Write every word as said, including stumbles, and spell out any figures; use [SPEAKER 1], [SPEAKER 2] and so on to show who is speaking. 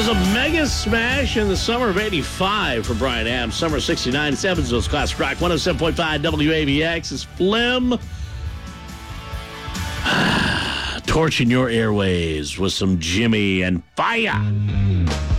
[SPEAKER 1] It was a mega smash in the summer of eighty-five for Bryan Adams. Summer of sixty-nine, Evansville's Classic Rock. one oh seven point five W A B X is Phlegm. Torching your airways with some Jimmy and Fire.